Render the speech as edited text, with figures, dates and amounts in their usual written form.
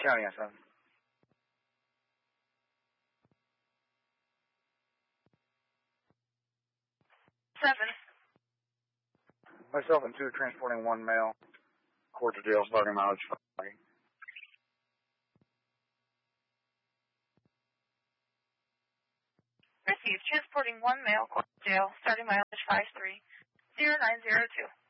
County on 7. Myself and 2 transporting 1 male. Court to jail, starting mileage 5. Received. Transporting 1 male, court to jail, starting mileage 53, 0902.